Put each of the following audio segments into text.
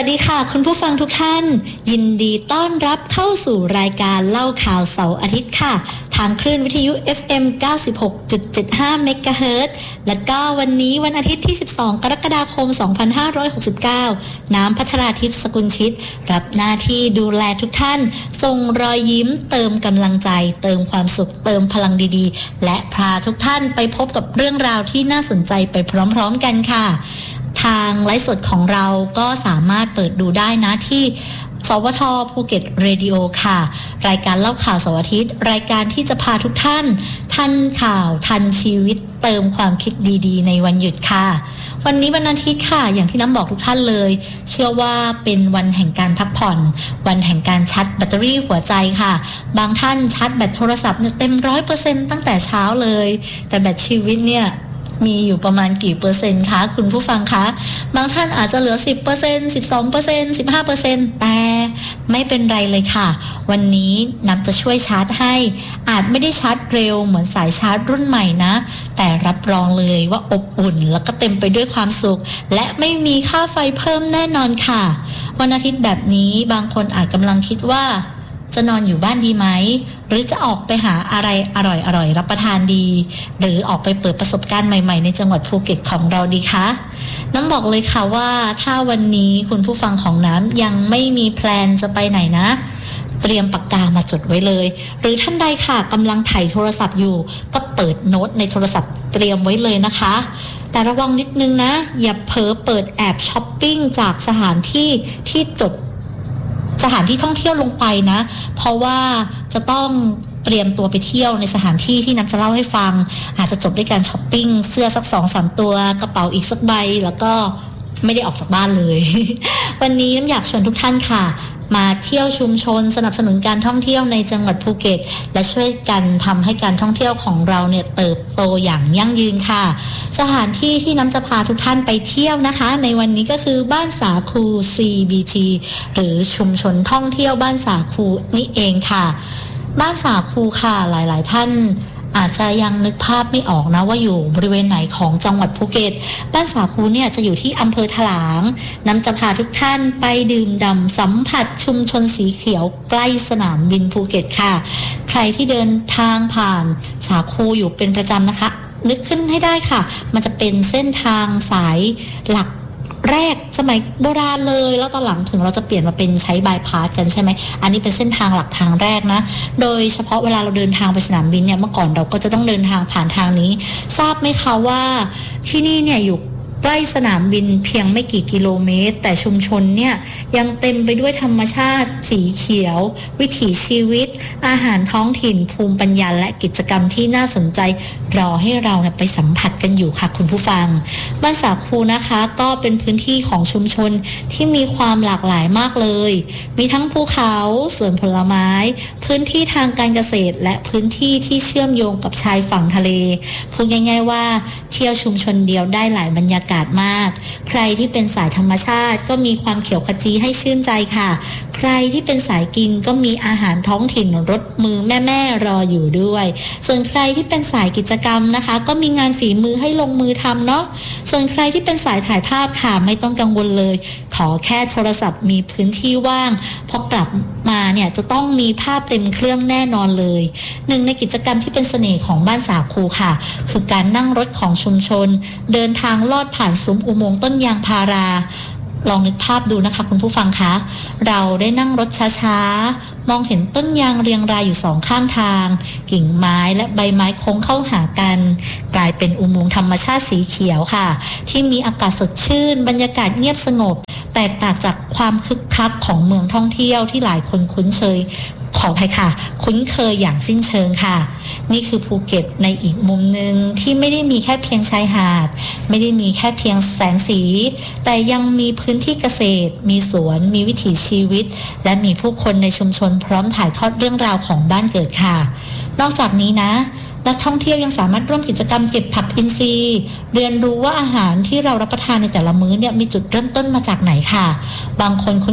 วัสดีค่ะคุณผู้ฟังทุกท่านยินดีต้อนรับเข้าสู่รายการเล่าข่าวเสาร์อาทิตย์ค่ะทางคลื่นวิทยุ FM 96.75 เมกะเฮิรตซ์และก็วันนี้วันอาทิตย์ที่12กรกฎาคม2569น้ำภัทราทิพย์สกุลชิตรับหน้าที่ดูแลทุกท่านส่งรอยยิ้มเติมกำลังใจเติมความสุขเติมพลังดีๆและพาทุกท่านไปพบกับเรื่องราวที่น่าสนใจไปพร้อมๆกันค่ะทางไลฟ์สดของเราก็สามารถเปิดดูได้นะที่สวท.ภูเก็ตเรดิโอค่ะรายการเล่าข่าวเสาร์อาทิตย์รายการที่จะพาทุกท่านทันข่าวทันชีวิตเติมความคิดดีๆในวันหยุดค่ะวันนี้วันอาทิตย์ค่ะอย่างที่น้ำบอกทุกท่านเลยเชื่อว่าเป็นวันแห่งการพักผ่อนวันแห่งการชาร์จแบตเตอรี่หัวใจค่ะบางท่านชาร์จแบตโทรศัพท์เนี่ยเต็ม 100% ตั้งแต่เช้าเลยแต่แบตชีวิตเนี่ยมีอยู่ประมาณกี่เปอร์เซ็นต์คะคุณผู้ฟังคะบางท่านอาจจะเหลือ 10% 12% 15% แต่ไม่เป็นไรเลยค่ะวันนี้นับจะช่วยชาร์จให้อาจไม่ได้ชาร์จเร็วเหมือนสายชาร์จรุ่นใหม่นะแต่รับรองเลยว่าอบอุ่นแล้วก็เต็มไปด้วยความสุขและไม่มีค่าไฟเพิ่มแน่นอนค่ะวันอาทิตย์แบบนี้บางคนอาจกำลังคิดว่าจะนอนอยู่บ้านดีไหมหรือจะออกไปหาอะไรอร่อยรับประทานดีหรือออกไปเปิดประสบการณ์ใหม่ๆในจังหวัดภูเก็ตของเราดีคะน้ำบอกเลยค่ะว่าถ้าวันนี้คุณผู้ฟังของน้ำยังไม่มีแพลนจะไปไหนนะเตรียมปากกามาจดไว้เลยหรือท่านใดค่ะกำลังถ่ายโทรศัพท์อยู่ก็เปิดโน้ตในโทรศัพท์เตรียมไว้เลยนะคะแต่ระวังนิดนึงนะอย่าเผลอเปิดแอบช้อปปิ้งจากสถานที่ที่จดสถานที่ท่องเที่ยวลงไปนะเพราะว่าจะต้องเตรียมตัวไปเที่ยวในสถานที่ที่น้ำจะเล่าให้ฟังอาจจะจบด้วยการช้อปปิ้งเสื้อสัก 2-3 ตัวกระเป๋าอีกสักใบแล้วก็ไม่ได้ออกจากบ้านเลย วันนี้น้ำอยากชวนทุกท่านค่ะมาเที่ยวชุมชนสนับสนุนการท่องเที่ยวในจังหวัดภูเก็ตและช่วยกันทำให้การท่องเที่ยวของเราเนี่ยเติบโตอย่างยั่งยืนค่ะสถานที่ที่น้ำจะพาทุกท่านไปเที่ยวนะคะในวันนี้ก็คือบ้านสาคู CBT หรือชุมชนท่องเที่ยวบ้านสาคูนี่เองค่ะบ้านสาคูค่ะหลายๆท่านอาจจะยังนึกภาพไม่ออกนะว่าอยู่บริเวณไหนของจังหวัดภูเก็ตบ้านสาคูเนี่ยจะอยู่ที่อำเภอถลางน้ำจะพาทุกท่านไปดื่มด่ำสัมผัสชุมชนสีเขียวใกล้สนามบินภูเก็ตค่ะใครที่เดินทางผ่านสาคูอยู่เป็นประจำนะคะนึกขึ้นให้ได้ค่ะมันจะเป็นเส้นทางสายหลักแรกสมัยโบราณเลยแล้วตอนหลังถึงเราจะเปลี่ยนมาเป็นใช้บายพาสกันใช่ไหมอันนี้เป็นเส้นทางหลักทางแรกนะโดยเฉพาะเวลาเราเดินทางไปสนามบินเนี่ยเมื่อก่อนเราก็จะต้องเดินทางผ่านทางนี้ทราบไหมคะว่าที่นี่เนี่ยอยู่ใกล้สนามบินเพียงไม่กี่กิโลเมตรแต่ชุมชนเนี่ยยังเต็มไปด้วยธรรมชาติสีเขียววิถีชีวิตอาหารท้องถิ่นภูมิปัญญาและกิจกรรมที่น่าสนใจรอให้เราไปสัมผัสกันอยู่ค่ะคุณผู้ฟังบ้านสาคูนะคะก็เป็นพื้นที่ของชุมชนที่มีความหลากหลายมากเลยมีทั้งภูเขาสวนผลไม้พื้นที่ทางการเกษตรและพื้นที่ที่เชื่อมโยงกับชายฝั่งทะเลพูดง่ายๆว่าเที่ยวชุมชนเดียวได้หลายบรรยากาศมากใครที่เป็นสายธรรมชาติก็มีความเขียวขจีให้ชื่นใจค่ะใครที่เป็นสายกินก็มีอาหารท้องถิ่นรสมือแม่ๆรออยู่ด้วยส่วนใครที่เป็นสายกิจกรรมนะคะก็มีงานฝีมือให้ลงมือทำเนาะส่วนใครที่เป็นสายถ่ายภาพค่ะไม่ต้องกังวลเลยขอแค่โทรศัพท์มีพื้นที่ว่างพอกลับมาเนี่ยจะต้องมีภาพเต็มเครื่องแน่นอนเลยหนึ่งในกิจกรรมที่เป็นเสน่ห์ของบ้านสาคูค่ะคือการนั่งรถของชุมชนเดินทางลอดผ่านซุ้มอุโมงค์ต้นยางพาราลองนึกภาพดูนะคะคุณผู้ฟังคะเราได้นั่งรถช้าๆมองเห็นต้นยางเรียงรายอยู่สองข้างทางกิ่งไม้และใบไม้โค้งเข้าหากันกลายเป็นอุโมงค์ธรรมชาติสีเขียวค่ะที่มีอากาศสดชื่นบรรยากาศเงียบสงบแตกต่างจากความคึกคักของเมืองท่องเที่ยวที่หลายคนคุ้นเคยอย่างสิ้นเชิงค่ะนี่คือภูเก็ตในอีกมุมหนึ่งที่ไม่ได้มีแค่เพียงชายหาดไม่ได้มีแค่เพียงแสงสีแต่ยังมีพื้นที่เกษตรมีสวนมีวิถีชีวิตและมีผู้คนในชุมชนพร้อมถ่ายทอดเรื่องราวของบ้านเกิดค่ะนอกจากนี้นะนักท่องเที่ยวยังสามารถร่วมกิจกรรมเก็บผักอินทรีย์เรียนรู้ว่าอาหารที่เรารับประทานในแต่ละมื้อเนี่ยมีจุดเริ่มต้นมาจากไหนค่ะบางคนคุ้นเคยกับ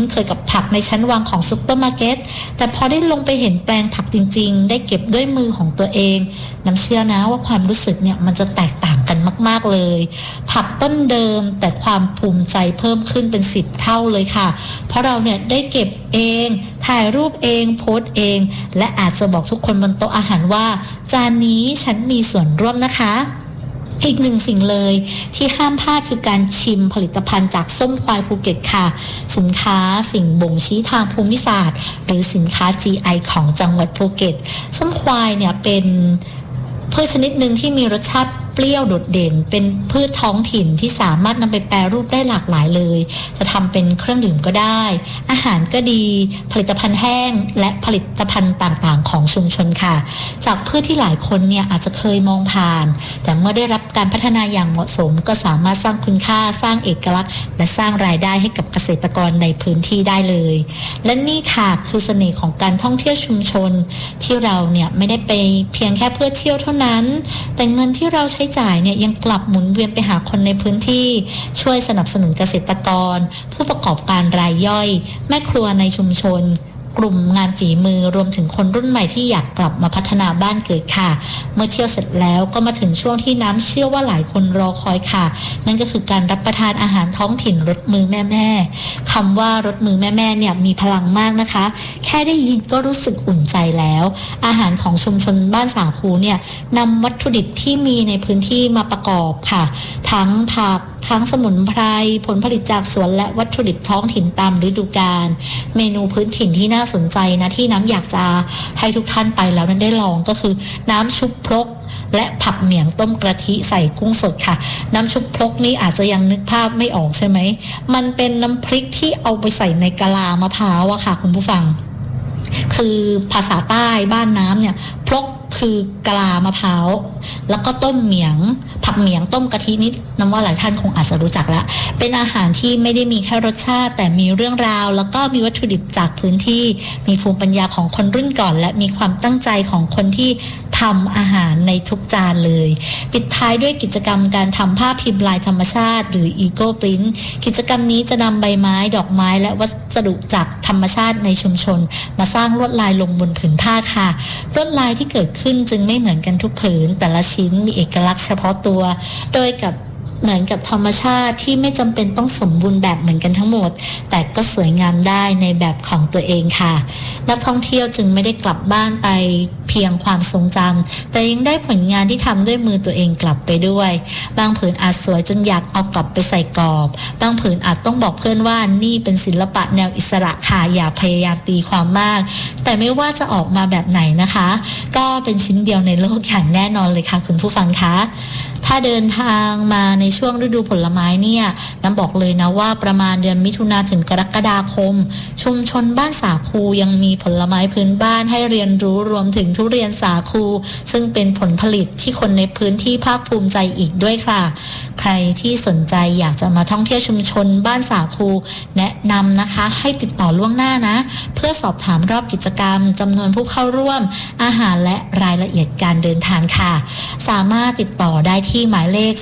ผักในชั้นวางของซุปเปอร์มาร์เก็ตแต่พอได้ลงไปเห็นแปลงผักจริงๆได้เก็บด้วยมือของตัวเองน้ำเชื่อนะว่าความรู้สึกเนี่ยมันจะแตกต่างกันมากๆเลยผักต้นเดิมแต่ความภูมิใจเพิ่มขึ้นเป็น10 เท่าเลยค่ะเพราะเราเนี่ยได้เก็บเองถ่ายรูปเองโพสต์เองและอาจจะบอกทุกคนบนโต๊ะอาหารว่าจานนี้ฉันมีส่วนร่วมนะคะอีกหนึ่งสิ่งเลยที่ห้ามพลาดคือการชิมผลิตภัณฑ์จากส้มควายภูเก็ตค่ะสินค้าสิ่งบ่งชี้ทางภูมิศาสตร์หรือสินค้า GI ของจังหวัดภูเก็ตส้มควายเนี่ยเป็นพืชชนิดหนึ่งที่มีรสชาติเปรี้ยวโดดเด่นเป็นพืชท้องถิ่นที่สามารถนำไปแปรรูปได้หลากหลายเลยจะทำเป็นเครื่องดื่มก็ได้อาหารก็ดีผลิตภัณฑ์แห้งและผลิตภัณฑ์ต่างๆของชุมชนค่ะจากพืชที่หลายคนเนี่ยอาจจะเคยมองผ่านแต่เมื่อได้รับการพัฒนาอย่างเหมาะสมก็สามารถสร้างคุณค่าสร้างเอกลักษณ์และสร้างรายได้ให้กับเกษตรกรในพื้นที่ได้เลยและนี่ค่ะคือเสน่ห์ของการท่องเที่ยวชุมชนที่เราเนี่ยไม่ได้ไปเพียงแค่เพื่อเที่ยวเท่านั้นแต่เงินที่เราใช้จ่ายเนี่ยยังกลับหมุนเวียนไปหาคนในพื้นที่ช่วยสนับสนุนเกษตรกรผู้ประกอบการรายย่อยแม่ครัวในชุมชนกลุ่มงานฝีมือรวมถึงคนรุ่นใหม่ที่อยากกลับมาพัฒนาบ้านเกิดค่ะเมื่อเที่ยวเสร็จแล้วก็มาถึงช่วงที่น้ำเชื่อว่าหลายคนรอคอยค่ะนั่นก็คือการรับประทานอาหารท้องถิ่นรสมือแม่ๆคำว่ารสมือแม่ๆเนี่ยมีพลังมากนะคะแค่ได้ยินก็รู้สึกอุ่นใจแล้วอาหารของชุมชนบ้านสาคูเนี่ยนำวัตถุดิบที่มีในพื้นที่มาประกอบค่ะทั้งผักทั้งสมุนไพรผลผลิตจากสวนและวัตถุดิบท้องถิ่นตามฤดูกาลเมนูพื้นถิ่นที่น่าสนใจนะที่น้ำอยากจะให้ทุกท่านไปแล้วนั้นได้ลองก็คือน้ำชุบพรกและผักเหมียงต้มกะทิใส่กุ้งสดค่ะน้ำชุบพรกนี้อาจจะยังนึกภาพไม่ออกใช่ไหมมันเป็นน้ำพริกที่เอาไปใส่ในกะลามะพร้าวอะค่ะคุณผู้ฟังคือภาษาใต้บ้านน้ำเนี่ยพรกคือกะลามะพร้าวแล้วก็ต้มเหมียงผักเหมียงต้มกะทินิดน้ำว่าหลายท่านคงอาจจะรู้จักละเป็นอาหารที่ไม่ได้มีแค่รสชาติแต่มีเรื่องราวแล้วก็มีวัตถุดิบจากพื้นที่มีภูมิปัญญาของคนรุ่นก่อนและมีความตั้งใจของคนที่ทำอาหารในทุกจานเลยปิดท้ายด้วยกิจกรรมการทำภาพพิมพ์ลายธรรมชาติหรือ Eco Print กิจกรรมนี้จะนำใบไม้ดอกไม้และวัสดุจากธรรมชาติในชุมชนมาสร้างลวดลายลงบนผืนผ้าค่ะลวดลายที่เกิดขึ้นจึงไม่เหมือนกันทุกผืนแต่ละชิ้นมีเอกลักษณ์เฉพาะตัวโดยเหมือนกับธรรมชาติที่ไม่จำเป็นต้องสมบูรณ์แบบเหมือนกันทั้งหมดแต่ก็สวยงามได้ในแบบของตัวเองค่ะนักท่องเที่ยวจึงไม่ได้กลับบ้านไปเพียงความทรงจำแต่ยังได้ผลงานที่ทำด้วยมือตัวเองกลับไปด้วยบางผืนอาจสวยจนอยากเอากลับไปใส่กรอบบางผืนอาจต้องบอกเพื่อนว่านี่เป็นศิลปะแนวอิสระค่ะอย่าพยายามตีความมากแต่ไม่ว่าจะออกมาแบบไหนนะคะก็เป็นชิ้นเดียวในโลกอย่างแน่นอนเลยค่ะคุณผู้ฟังคะถ้าเดินทางมาในช่วงฤดูผลไม้เนี่ยน้ำบอกเลยนะว่าประมาณเดือนมิถุนาถึงกรกฎาคมชุมชนบ้านสาคูยังมีผลไม้พื้นบ้านให้เรียนรู้รวมถึงทุเรียนสาคูซึ่งเป็นผลผลิตที่คนในพื้นที่ภาคภูมิใจอีกด้วยค่ะใครที่สนใจอยากจะมาท่องเที่ยวชุมชนบ้านสาคูแนะนำนะคะให้ติดต่อล่วงหน้านะเพื่อสอบถามรอบกิจกรรมจำนวนผู้เข้าร่วมอาหารและรายละเอียดการเดินทางค่ะสามารถติดต่อได้ที่หมายเลข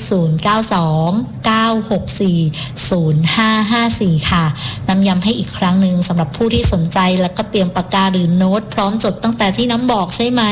0929640554ค่ะนำย้ำให้อีกครั้งหนึ่งสำหรับผู้ที่สนใจแล้วก็เตรียมปากกาหรือโน้ตพร้อมจดตั้งแต่ที่น้ำบอกใช่ไหม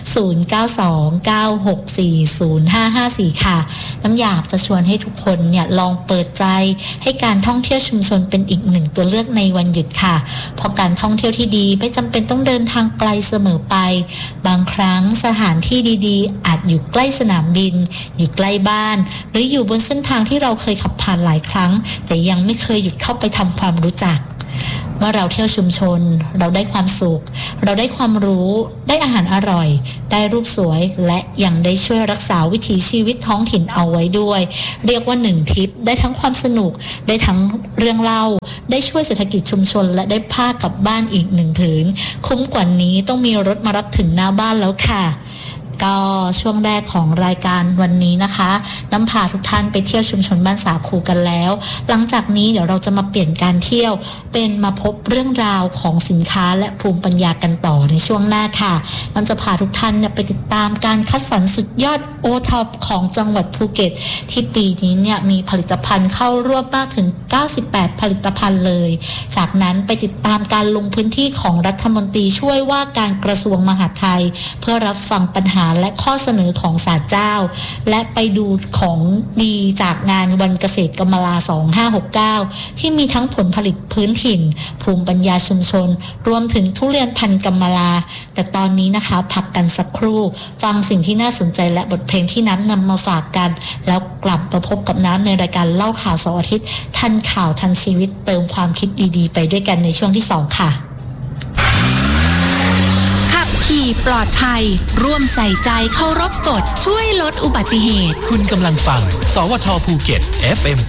0929640554ค่ะน้ำอยากจะชวนให้ทุกคนเนี่ยลองเปิดใจให้การท่องเที่ยวชุมชนเป็นอีกหนึ่งตัวเลือกในวันหยุดค่ะเพราะการท่องเที่ยวที่ดีไม่จำเป็นต้องเดินทางไกลเสมอไปบางครั้งสถานที่ดีๆอาจอยู่ใกล้สนามบินอยู่ใกล้บ้านหรืออยู่บนเส้นทางที่เราเคยขับผ่านหลายครั้งแต่ยังไม่เคยหยุดเข้าไปทำความรู้จักเมื่อเราเที่ยวชุมชนเราได้ความสุขเราได้ความรู้ได้อาหารอร่อยได้รูปสวยและยังได้ช่วยรักษาวิถีชีวิตท้องถิ่นเอาไว้ด้วยเรียกว่า1 ทริปได้ทั้งความสนุกได้ทั้งเรื่องเล่าได้ช่วยเศรษฐกิจชุมชนและได้ผ้ากลับบ้านอีก1 ผืนคุ้มกว่านี้ต้องมีรถมารับถึงหน้าบ้านแล้วค่ะก็ช่วงแรกของรายการวันนี้นะคะน้ำพาทุกท่านไปเที่ยวชุมชนบ้านสาคูกันแล้วหลังจากนี้เดี๋ยวเราจะมาเปลี่ยนการเที่ยวเป็นมาพบเรื่องราวของสินค้าและภูมิปัญญากันต่อในช่วงหน้าค่ะน้ำจะพาทุกท่านไปติดตามการคัดสรรสุดยอดโอท็อปของจังหวัดภูเก็ตที่ปีนี้เนี่ยมีผลิตภัณฑ์เข้าร่วมมากถึง98ผลิตภัณฑ์เลยจากนั้นไปติดตามการลงพื้นที่ของรัฐมนตรีช่วยว่าการกระทรวงมหาดไทยเพื่อรับฟังปัญหาและข้อเสนอของศาลเจ้าและไปดูของดีจากงานวันเกษตรกำมะลา2569ที่มีทั้งผลผลิตพื้นถิ่นภูมิปัญญาชุมชนรวมถึงทุเรียนพันธุ์กำมะลาแต่ตอนนี้นะคะพักกันสักครู่ฟังสิ่งที่น่าสนใจและบทเพลงที่น้ำนำมาฝากกันแล้วกลับมาพบกับน้ำในรายการเล่าข่าวเสาร์อาทิตย์ทันข่าวทันชีวิตเติมความคิดดีๆไปด้วยกันในช่วงที่2ค่ะขับขี่ปลอดภัยร่วมใส่ใจเคารพกฎช่วยลดอุบัติเหตุคุณกำลังฟังสวทภูเก็ต FM